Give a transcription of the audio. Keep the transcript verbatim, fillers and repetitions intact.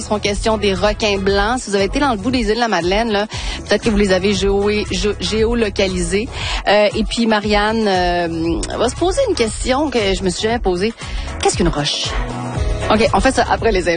seront question des requins blancs. Si vous avez été dans le bout des îles de la Madeleine, là, peut-être que vous les avez géo- gé- géolocalisés. Euh, et puis Marianne euh, va se poser une question que je me suis jamais posée. Qu'est-ce qu'une roche? OK, on fait ça après les infos.